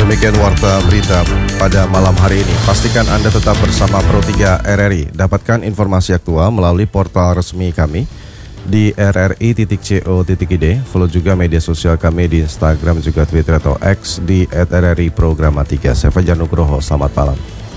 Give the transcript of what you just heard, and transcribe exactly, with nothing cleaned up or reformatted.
Demikian warta berita pada malam hari ini. Pastikan Anda tetap bersama Pro tiga R R I. Dapatkan informasi aktual melalui portal resmi kami di r r i titik co titik i d. Follow juga media sosial kami di Instagram juga Twitter atau X di et r r i programa tiga. Saya Fajar Nugroho, selamat malam.